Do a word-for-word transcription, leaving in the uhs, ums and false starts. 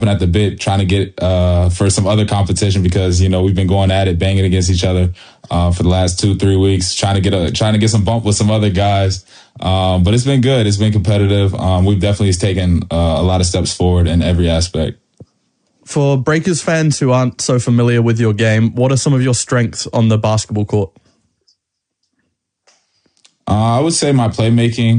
at the bit trying to get uh, for some other competition because, you know, we've been going at it, banging against each other uh, for the last two, three weeks, trying to get a trying to get some bump with some other guys. Um, but it's been good. It's been competitive. Um, we've definitely taken uh, a lot of steps forward in every aspect. For Breakers fans who aren't so familiar with your game, what are some of your strengths on the basketball court? Uh, I would say my playmaking.